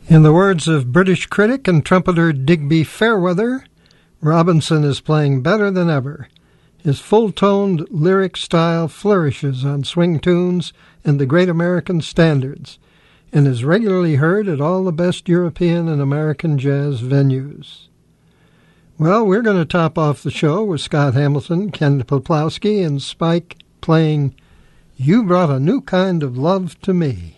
In the words of British critic and trumpeter Digby Fairweather, Robinson is playing better than ever. His full-toned lyric style flourishes on swing tunes and the great American standards, and is regularly heard at all the best European and American jazz venues. Well, we're going to top off the show with Scott Hamilton, Ken Poplowski, and Spike playing You Brought a New Kind of Love to Me.